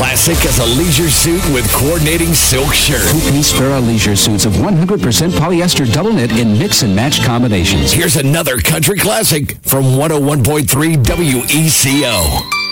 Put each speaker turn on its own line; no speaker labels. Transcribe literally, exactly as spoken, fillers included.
classic as a leisure suit with coordinating silk shirt.
Two-piece Farrah leisure suits of one hundred percent polyester double knit in mix and match combinations.
Here's another country classic from one oh one point three W E C O.